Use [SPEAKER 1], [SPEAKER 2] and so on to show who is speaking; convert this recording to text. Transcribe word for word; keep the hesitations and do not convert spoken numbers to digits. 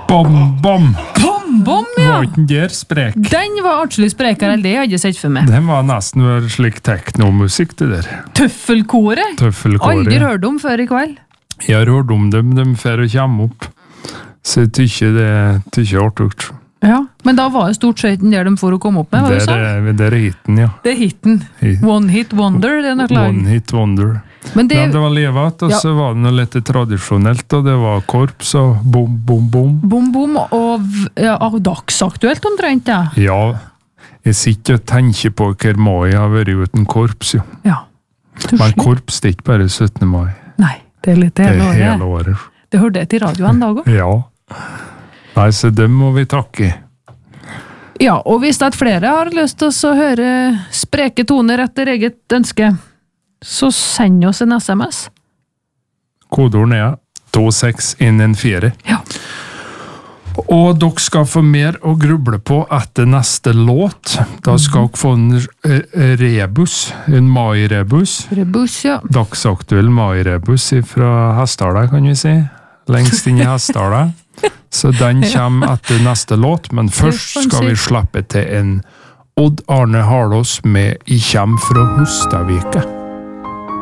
[SPEAKER 1] Bom, bom!
[SPEAKER 2] Bom, bom, ja!
[SPEAKER 1] Var ikke den der sprek?
[SPEAKER 2] Den var artselig sprekere, det hadde jeg sett for meg.
[SPEAKER 1] Den var nesten vel slik teknomusikk, det der.
[SPEAKER 2] Tøffelkoret?
[SPEAKER 1] Tøffelkoret.
[SPEAKER 2] Aldri hørt om før i kveld.
[SPEAKER 1] Jeg har hørt om dem, de fer å komme opp. Så jeg tykker det tykker artig.
[SPEAKER 2] Ja, men da var det stort sett der de får å komme opp med, hva du sa?
[SPEAKER 1] Det er hiten, ja.
[SPEAKER 2] Det er hiten. One hit wonder, det er nok lag.
[SPEAKER 1] One hit wonder.
[SPEAKER 2] Men det,
[SPEAKER 1] ja, det var levat, og
[SPEAKER 2] ja.
[SPEAKER 1] så var det noe litt tradisjonelt, og det var korps, og bom, bom, bom.
[SPEAKER 2] Bom, bom, og ja, dagsaktuelt omtrent, ja.
[SPEAKER 1] Ja, jeg sitter og tenker på hver mai jeg har vært uten korps, jo.
[SPEAKER 2] Ja.
[SPEAKER 1] Men korps det er ikke bare syttende mai.
[SPEAKER 2] Nei, det er litt hele året.
[SPEAKER 1] Det er hele året.
[SPEAKER 2] Det hørte jeg til radio en dag også.
[SPEAKER 1] Ja. Nei, så dem må vi takke.
[SPEAKER 2] Ja, og hvis det er flere har lyst til å høre spreke toner etter eget ønske, så send oss en sms.
[SPEAKER 1] Kodeorden er to seks en en fire.
[SPEAKER 2] Ja.
[SPEAKER 1] Og dere skal få mer å gruble på etter neste låt. Da skal dere få en rebus, en mai-rebus.
[SPEAKER 2] Rebus, ja.
[SPEAKER 1] Dagsaktuell mai-rebus fra Hestala, kan vi si. Lengst inn i Hestala. Så den kommer etter neste låt, men først skal vi slippe til en Odd Arne Harlås med I kjem fra Hustadvika.